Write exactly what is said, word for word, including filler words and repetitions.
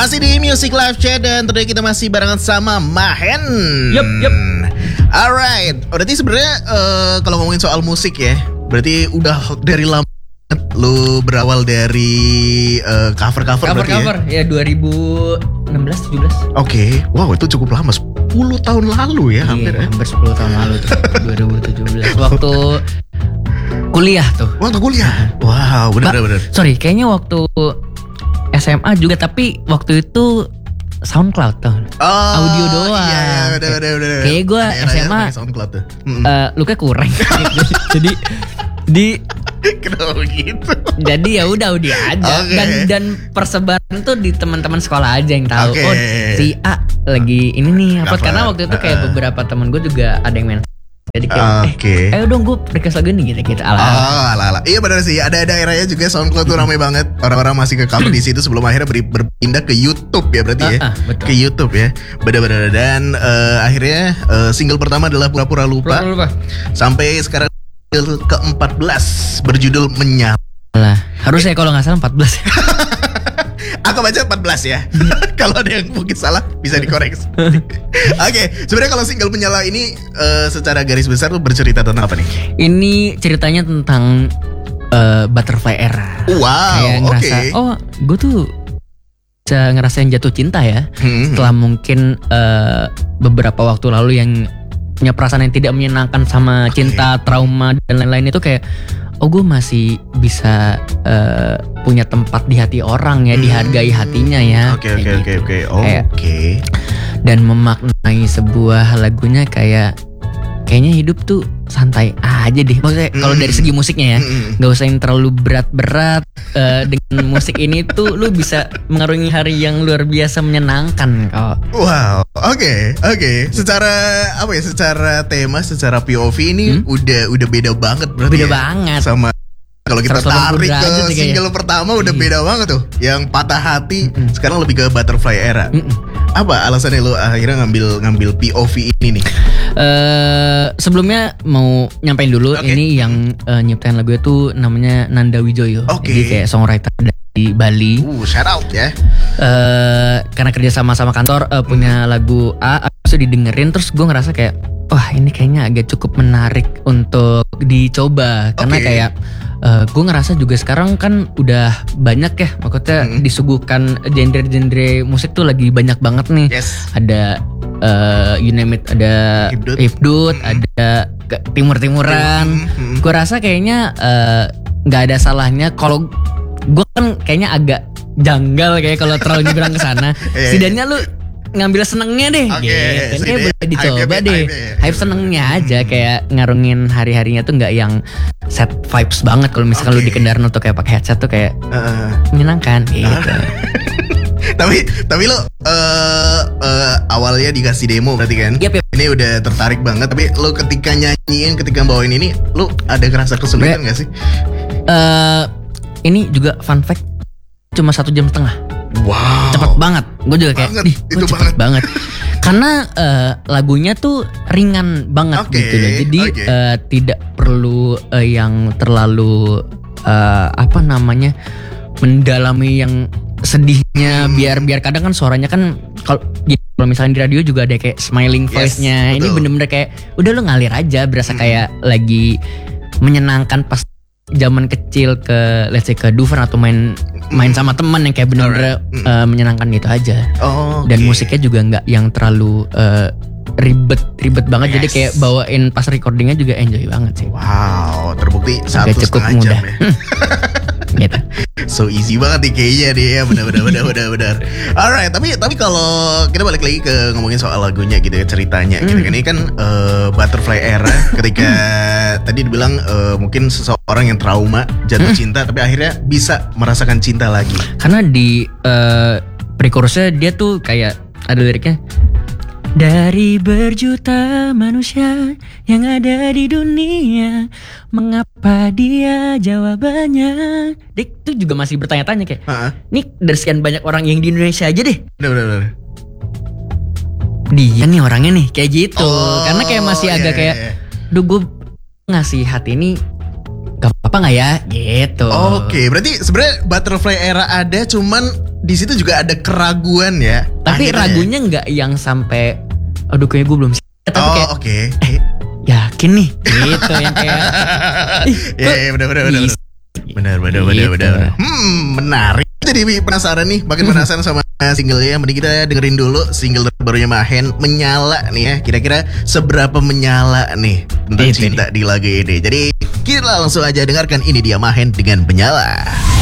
Masih di Music Live Chat dan tentunya kita masih barengan sama Mahen. Yup, yup. Alright, berarti sebenarnya uh, kalau ngomongin soal musik ya, berarti udah dari lama lu berawal dari uh, cover-cover berarti Cover-cover ya, ya dua ribu enam belas tujuh belas. Oke, okay. Wow itu cukup lama, sepuluh tahun lalu ya, hampir iya, ya. Hampir sepuluh tahun lalu tuh, dua ribu tujuh belas. Waktu kuliah tuh. Waktu kuliah? Wow, bener-bener. Sorry, kayaknya waktu S M A juga, tapi waktu itu SoundCloud tuh. Oh, audio doang. Iya, iya, bener, bener, bener. Kayak gue S M A SoundCloud tuh. Uh, Luka kurang. Jadi di kenapa gitu? Jadi ya udah udah aja. Okay. Dan dan persebaran tuh di teman-teman sekolah aja yang tahu. Okay. Oh, si A lagi ini nih apa, Cover. karena waktu itu kayak Uh-uh. beberapa teman gue juga ada yang main. Jadi kayak okay. eh, ayo dong gue request lagu nih gitu-gitu ala. Oh, ala-ala. Iya benar sih, ada daerahnya juga SoundCloud tuh ramai banget. Orang-orang masih ke cover di situ sebelum akhirnya ber- berpindah ke YouTube ya berarti ya. Uh-uh, betul. Ke YouTube ya. Benar-benar dan uh, akhirnya uh, single pertama adalah Pura-Pura Lupa. Lupa. Sampai sekarang ke empat belas berjudul Menyapa. Lah, harusnya kalau nggak salah empat belas. Aku baca empat belas ya. Kalau ada yang mungkin salah bisa dikoreksi. Oke, okay, sebenarnya kalau single Menyala ini uh, secara garis besar tuh bercerita tentang apa nih? Ini ceritanya tentang uh, Butterfly Era. Wow, Kayak ngerasa, okay. oh gue tuh bisa ngerasain jatuh cinta ya. Hmm. Setelah mungkin uh, beberapa waktu lalu yang punya perasaan yang tidak menyenangkan sama Okay. cinta, trauma dan lain-lain itu kayak, oh gue masih bisa uh, punya tempat di hati orang ya, Hmm. dihargai hatinya ya. Oke kayak oke oke gitu. oke. Kayak- Oke. Dan memaknai sebuah lagunya kayak kayaknya hidup tuh santai aja deh. Maksudnya kalau Hmm. dari segi musiknya ya, Mm-mm. nggak usah yang terlalu berat-berat. Uh, dengan musik ini tuh lu bisa mengarungi hari yang luar biasa menyenangkan kok. Wow, oke, oke. Secara apa ya? Secara tema, secara P O V ini Hmm? udah udah beda banget berarti. Beda ya? banget. Sama kalau kita seratus delapan puluh tarik ke derajat sih kayaknya. single pertama udah Iya. beda banget tuh. Yang Patah Hati Mm-mm. sekarang lebih ke Butterfly Era. Mm-mm. Apa alasannya lo akhirnya ngambil ngambil P O V ini nih? Eh, sebelumnya mau nyampein dulu Oke. ini yang uh, nyiptain lagu itu namanya Nanda Wijoyo. Oke. Jadi kayak songwriter dari Bali. Uh, shout out ya. Eh, karena kerja sama sama kantor uh, punya lagu A, abis itu didengerin terus gue ngerasa kayak wah ini kayaknya agak cukup menarik untuk dicoba karena Oke. kayak uh, gue ngerasa juga sekarang kan udah banyak ya maksudnya Hmm. disuguhkan genre-genre musik tuh lagi banyak banget nih. Yes. Ada uh, you name it, ada Hipdut. hipdut, Hmm. ada ke- timur-timuran. Hmm. Gue rasa kayaknya eh, nggak ada salahnya kalau gue kan kayaknya agak janggal kayak kalau terlalu nyebrang ke sana. Iya. Setidaknya lu ngambil senengnya deh, Oke, gitu. Kayak setidaknya boleh dicoba hype-nya, deh. hype-nya. Hype senengnya aja, kayak ngarungin hari-harinya tuh nggak yang set vibes banget. Kalau misalkan lu Oke. di kendaraan atau kayak pakai headset tuh kayak Uh, menyenangkan, gitu. tapi tapi lo uh, uh, awalnya dikasih demo berarti kan? Yap, yap. Ini udah tertarik banget. Tapi lo ketika nyanyiin, ketika bawain ini, lo ada ngerasa kesulitan gak sih? Eh, ini juga fun fact, cuma satu jam setengah. Wow. Cepet banget. Gue juga kayak, Banget, "Ih, itu gue cepet banget." banget." Karena eh, lagunya tuh ringan banget Oke, gitu loh. Jadi oke. eh, tidak perlu eh, yang terlalu eh, apa namanya mendalami yang sedihnya. Hmm. Biar biar kadang kan suaranya kan kalau ya, kalau misalnya di radio juga ada kayak smiling Yes, voice-nya. Ini betul. bener-bener kayak udah lu ngalir aja, berasa Hmm. kayak lagi menyenangkan pas zaman kecil ke let's say ke Dufan atau main main sama teman yang kayak bener-bener Alright. Hmm. eh, menyenangkan gitu aja. Oh, Dan oke. musiknya juga nggak yang terlalu eh, ribet ribet banget. Jadi Yes. kayak bawain pas recordingnya juga enjoy banget sih. Wow, terbukti Agak satu cukup setengah jam mudah. ya. Gitu. So easy banget nih kayaknya dia ya, benar-benar benar-benar benar. Alright, tapi tapi kalau kita balik lagi ke ngomongin soal lagunya gitu ya, ceritanya gitu Hmm. kan. Ini kan eh, Butterfly Era ketika tadi dibilang eh, mungkin seseorang yang trauma, jatuh Hmm. cinta tapi akhirnya bisa merasakan cinta lagi. Karena di eh, pre-chorusnya dia tuh kayak ada liriknya. Dari berjuta manusia yang ada di dunia, mengapa dia jawabannya? Dia tuh juga masih bertanya-tanya kayak, Heeh. nih dari sekian banyak orang yang di Indonesia aja deh, Benar-benar. dia nih orangnya nih kayak gitu. Oh, Karena kayak masih iya, agak iya, kayak, iya. duh gue ngasih hati ini gak apa-apa gak ya gitu. Oke, berarti sebenarnya Butterfly Era ada, cuman di situ juga ada keraguan ya. Tapi akhirnya. ragunya nggak yang sampai aduh kayaknya gue belum siap. Tapi Oh kayak oke. eh, yakin nih gitu yang kayak ih, Ya kok ya benar benar benar. bisa? Benar benar Gitu. benar benar. Hmm, menarik. Jadi penasaran nih, makin penasaran sama singlenya. Mending kita dengerin dulu single terbarunya Mahen, Menyala nih ya. Kira-kira seberapa menyala nih tentang Itu cinta di lagu ini. Jadi kita langsung aja dengarkan, ini dia Mahen dengan Menyala.